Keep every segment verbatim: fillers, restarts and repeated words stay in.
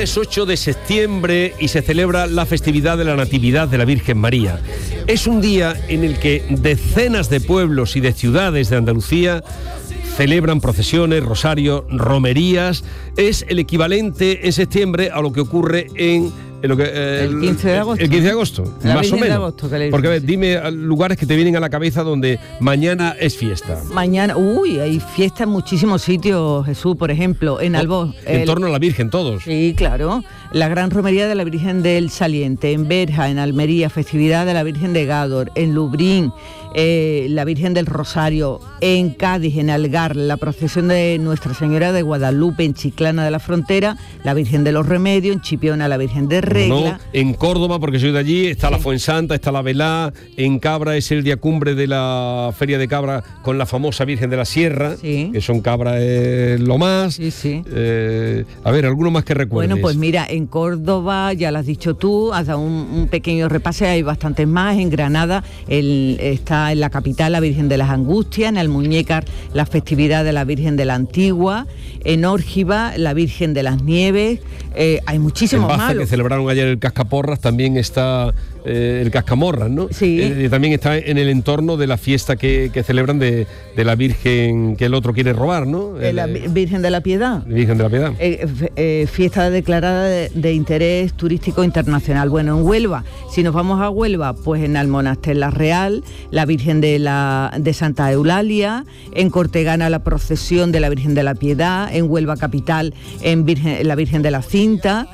es ocho de septiembre y se celebra la festividad de la Natividad de la Virgen María. Es un día en el que decenas de pueblos y de ciudades de Andalucía celebran procesiones, rosarios, romerías. Es el equivalente en septiembre a lo que ocurre en... en lo que, eh, el quince de agosto. El quince de agosto, la más Virgen o menos. De agosto, que le Porque a ver, dime lugares que te vienen a la cabeza donde mañana es fiesta. Mañana, uy, hay fiesta en muchísimos sitios, Jesús, por ejemplo, en Albós. En el, torno a la Virgen, todos. Sí, claro. La gran romería de la Virgen del Saliente, en Berja, en Almería, festividad de la Virgen de Gádor, en Lubrín, eh, la Virgen del Rosario, en Cádiz, en Algar, la procesión de Nuestra Señora de Guadalupe, en Chiclana de la Frontera, la Virgen de los Remedios, en Chipiona, la Virgen de Regla. No, en Córdoba, porque soy de allí, está sí. la Fuensanta, está la Velá, en Cabra es el día cumbre de la Feria de Cabra con la famosa Virgen de la Sierra, sí. que son Cabra es lo más. Sí, sí. Eh, a ver, ¿alguno más que recuerdes? Bueno, pues mira, en Córdoba, ya lo has dicho tú, has dado un, un pequeño repase, hay bastantes más. En Granada el, está en la capital la Virgen de las Angustias, en Almuñécar la festividad de la Virgen de la Antigua, en Órgiva la Virgen de las Nieves, eh, hay muchísimos más. En Baza, más. que celebraron ayer el Cascaporras, también está eh, el Cascamorras, ¿no? Sí. Eh, también está en el entorno de la fiesta que, que celebran de, de la Virgen que el otro quiere robar, ¿no? Eh, la Virgen de la Piedad. Virgen de la Piedad. Eh, eh, fiesta declarada de, de interés turístico internacional. Bueno, en Huelva, si nos vamos a Huelva, pues en Almonaster la Real, la Virgen de, la, de Santa Eulalia, en Cortegana la procesión de la Virgen de la Piedad, en Huelva capital en Virgen, la Virgen de la Cinta.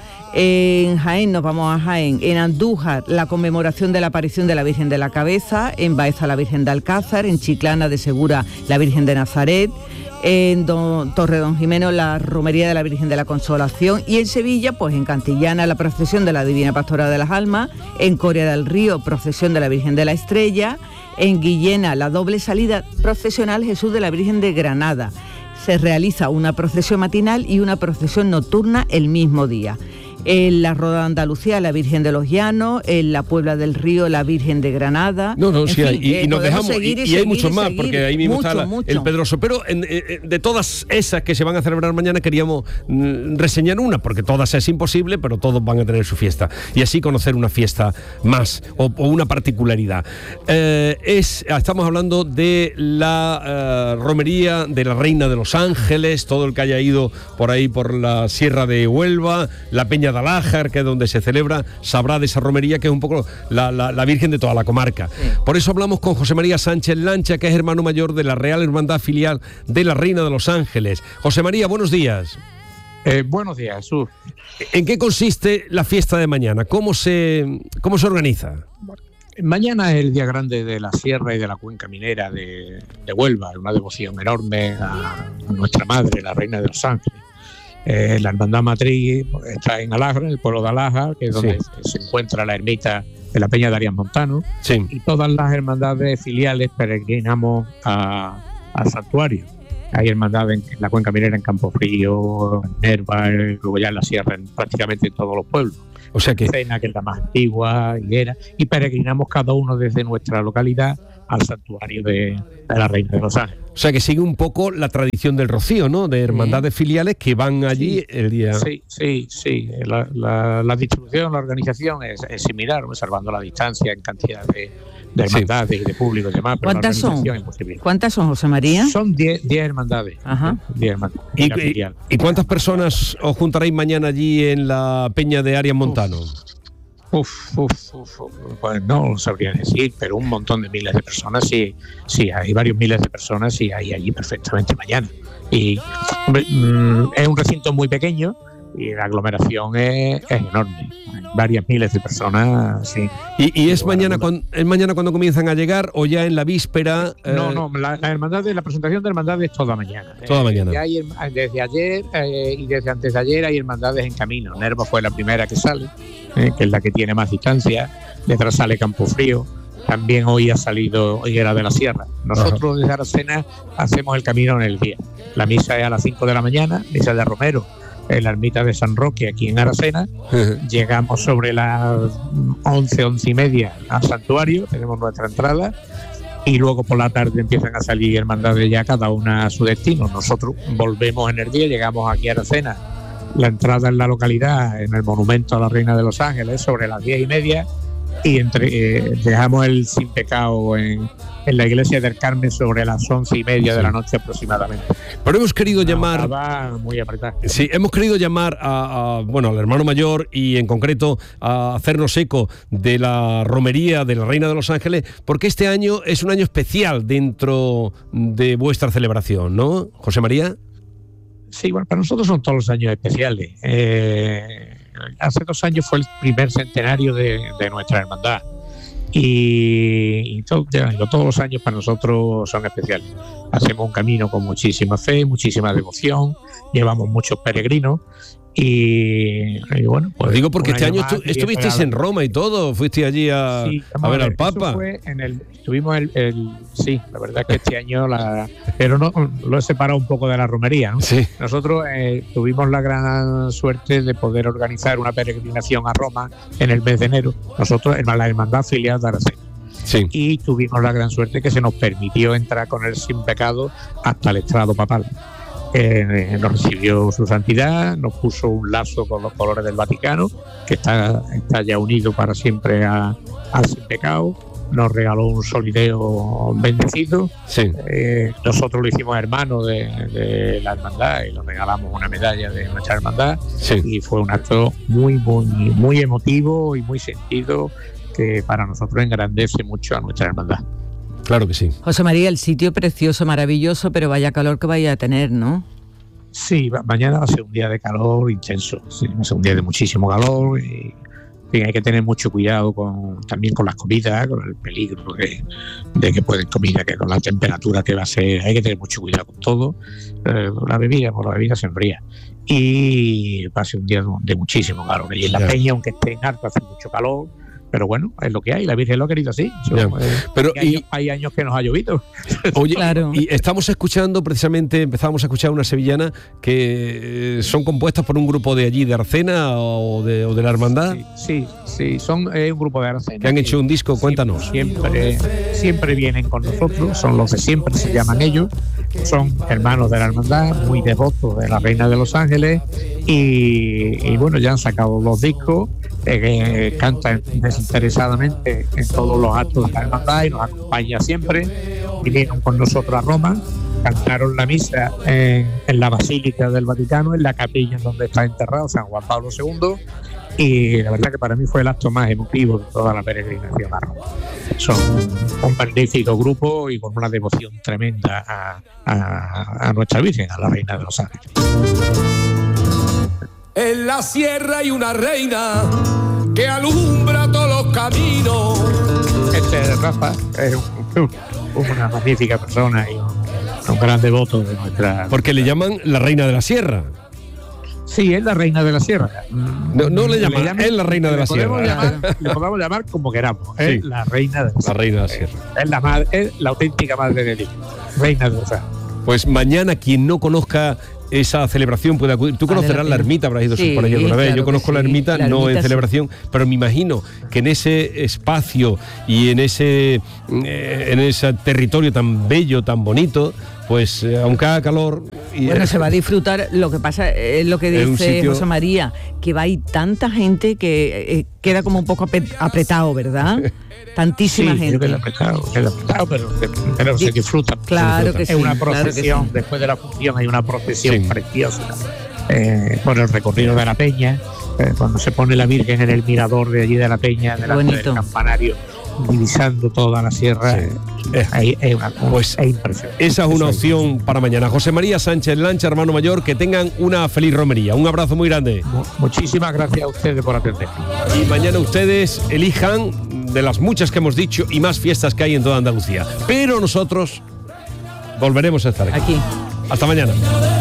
En Jaén, nos vamos a Jaén, en Andújar la conmemoración de la aparición de la Virgen de la Cabeza, en Baeza la Virgen de Alcázar, en Chiclana de Segura la Virgen de Nazaret, en Don, Torre Don Jimeno la romería de la Virgen de la Consolación, y en Sevilla, pues en Cantillana la procesión de la Divina Pastora de las Almas, en Coria del Río procesión de la Virgen de la Estrella, en Guillena la doble salida procesional Jesús de la Virgen de Granada. Se realiza una procesión matinal y una procesión nocturna el mismo día. En la Roda de Andalucía, la Virgen de los Llanos, en la Puebla del Río, la Virgen de Granada. No, no, en sí, fin, hay, y, eh, y nos dejamos, y, y, y hay muchos más, seguir, porque ahí mismo mucho, está la, mucho. el Pedroso. Pero en, en, de todas esas que se van a celebrar mañana, queríamos mm, reseñar una, porque todas es imposible, pero todos van a tener su fiesta. Y así conocer una fiesta más, o, o una particularidad. Eh, es, estamos hablando de la uh, romería de la Reina de los Ángeles, todo el que haya ido por ahí, por la Sierra de Huelva, la Peña de Alájar, que es donde se celebra, sabrá de esa romería, que es un poco la, la, la Virgen de toda la comarca. Sí. Por eso hablamos con José María Sánchez Lancha, que es hermano mayor de la Real Hermandad Filial de la Reina de los Ángeles. José María, buenos días. Eh, buenos días, Jesús. ¿En qué consiste la fiesta de mañana? ¿Cómo se, cómo se organiza? Mañana es el día grande de la Sierra y de la Cuenca Minera de, de Huelva, una devoción enorme a nuestra Madre, la Reina de los Ángeles. Eh, la hermandad matriz está en Alájar, en el pueblo de Alájar, que es donde sí. se encuentra la ermita de la Peña de Arias Montano, sí. y todas las hermandades filiales peregrinamos a, a santuario. Hay hermandades en la Cuenca Minera, en Campofrío, en Nerva, luego ya en la Sierra, en prácticamente en todos los pueblos. O sea que Cena, que es la más antigua, Higuera, y peregrinamos cada uno desde nuestra localidad al santuario de, de la Reina de los Ángeles. O sea que sigue un poco la tradición del Rocío, ¿no? De hermandades sí. filiales que van allí sí. el día... Sí, sí, sí. La, la, la distribución, la organización es, es similar, salvando la distancia en cantidad de, de hermandades sí. y de público y demás. Pero ¿Cuántas son? ¿Cuántas son, José María? Son diez hermandades. Ajá. diez hermandades. ¿Y, y, ¿Y cuántas personas os juntaréis mañana allí en la Peña de Arias Montano? Uf. Uf, uf, uf, uf, pues no lo sabría decir, pero un montón de miles de personas, sí, sí, hay varios miles de personas y hay allí perfectamente mañana. Y hombre, mmm, es un recinto muy pequeño y la aglomeración es, es enorme, varias miles de personas, sí. ¿Y, y es, mañana cuando, es mañana cuando comienzan a llegar o ya en la víspera? Eh... No, no, la, la hermandad de la presentación de hermandades es toda mañana. Toda eh, mañana. Hay, desde ayer eh, y desde antes de ayer hay hermandades en camino. Nerva fue la primera que sale, eh, que es la que tiene más distancia. Detrás sale Campofrío. También hoy ha salido Higuera de la Sierra. Nosotros Ajá. desde Aracena hacemos el camino en el día. La misa es a las cinco de la mañana, misa de Romero, en la ermita de San Roque, aquí en Aracena. Uh-huh. Llegamos sobre las once, once y media al santuario, tenemos nuestra entrada, y luego por la tarde empiezan a salir hermandades ya cada una a su destino. Nosotros volvemos en el día, llegamos aquí a Aracena la entrada en la localidad, en el monumento a la Reina de los Ángeles, sobre las diez y media, y entre, eh, dejamos el Sin Pecado en, en la iglesia del Carmen sobre las once y media sí. de la noche aproximadamente. Pero hemos querido llamar... Estaba muy apretada. Sí, hemos querido llamar a, a, bueno, al hermano mayor y en concreto a hacernos eco de la romería de la Reina de los Ángeles, porque este año es un año especial dentro de vuestra celebración, ¿no, José María? Sí, bueno, para nosotros son todos los años especiales. Eh, hace dos años fue el primer centenario de, de nuestra hermandad y, y todo, ya digo, todos los años para nosotros son especiales. Hacemos un camino con muchísima fe, muchísima devoción, llevamos muchos peregrinos y, y bueno, pues... Lo digo porque este año estu- estuvisteis en Roma y todo, fuiste allí a, sí, a ver al Papa. Fue en el, estuvimos el, el... Sí, la verdad es que este año... la Pero no lo he separado un poco de la romería, ¿no? Sí. Nosotros eh, tuvimos la gran suerte de poder organizar una peregrinación a Roma en el mes de enero. Nosotros, en la hermandad filial de Aracena. Sí. Y tuvimos la gran suerte que se nos permitió entrar con el Sin Pecado hasta el estrado papal. Eh, nos recibió su santidad, nos puso un lazo con los colores del Vaticano, que está, está ya unido para siempre a, al Sin Pecado, nos regaló un solideo bendecido, sí. eh, nosotros lo hicimos hermano de, de la hermandad y le regalamos una medalla de nuestra hermandad, sí. y fue un acto muy, muy, muy emotivo y muy sentido que para nosotros engrandece mucho a nuestra hermandad. Claro que sí. José María, el sitio precioso, maravilloso, pero vaya calor que vaya a tener, ¿no? Sí, va, mañana va a ser un día de calor intenso, sí, va a ser un día de muchísimo calor y en fin, hay que tener mucho cuidado con, también con las comidas, con el peligro de, de que pueden comida, que con la temperatura que va a ser, hay que tener mucho cuidado con todo. Eh, la bebida, por la bebida se enfría y va a ser un día de, de muchísimo calor. Y en la yeah. peña, aunque esté en alto, hace mucho calor. Pero bueno, es lo que hay, la Virgen lo ha querido así. So, eh, Pero, hay, y, años, hay años que nos ha llovido. Oye, claro. Y estamos escuchando, precisamente, empezamos a escuchar una sevillana que son compuestas por un grupo de allí, de Aracena o de, o de la Hermandad. Sí, sí, sí son eh, un grupo de Aracena. Que han hecho un disco, cuéntanos. Siempre, siempre vienen con nosotros, son los de siempre, se llaman ellos. Son hermanos de la Hermandad, muy devotos de la Reina de los Ángeles y, y bueno, ya han sacado los discos, eh, cantan desinteresadamente en todos los actos de la Hermandad y nos acompaña siempre. Vinieron con nosotros a Roma, cantaron la misa en, en la Basílica del Vaticano, en la capilla en donde está enterrado San Juan Pablo segundo, y la verdad que para mí fue el acto más emotivo de toda la peregrinación a Roma. Son un magnífico grupo y con una devoción tremenda a, a, a nuestra Virgen, a la Reina de los Ángeles. En la sierra hay una reina que alumbra todos los caminos. Este Rafa es un, una magnífica persona y un, un gran devoto de nuestra... Porque le llaman la Reina de la Sierra. Sí, es la Reina de la Sierra. No, no le llaman, le llaman, es la Reina de la Sierra. Llamar, le podemos llamar como queramos. Es sí. la Reina de la Sierra. La Reina de la Sierra. Es la, madre, es la auténtica madre de Dios. Reina de la Sierra. Pues mañana, quien no conozca esa celebración puede acudir. Tú conocerás vale la, la ermita, habrás ido sí, por allí alguna vez. Claro. Yo conozco sí. la ermita, la no ermita en celebración, sí. pero me imagino que en ese espacio y en ese eh, en ese territorio tan bello, tan bonito, pues eh, aunque haga calor... Y, bueno, eh, se va a disfrutar. Lo que pasa es lo que dice sitio... José María, que va a ir tanta gente que eh, queda como un poco apretado, ¿verdad? Tantísima sí, gente. Queda apretado, queda apretado, pero, pero se disfruta. Claro se disfruta. que sí. Es una procesión, claro que sí. Después de la función hay una procesión sí. preciosa eh, por el recorrido de la peña, eh, cuando se pone la Virgen en el mirador de allí de la peña, delante del campanario, divisando toda la sierra. Sí. Es, es, es, una, pues, es impresionante. Esa es una opción para mañana. José María Sánchez Lancha, hermano mayor, que tengan una feliz romería. Un abrazo muy grande. Muchísimas gracias a ustedes por atender. Y mañana ustedes elijan de las muchas que hemos dicho y más fiestas que hay en toda Andalucía. Pero nosotros volveremos a estar aquí. Aquí. Hasta mañana.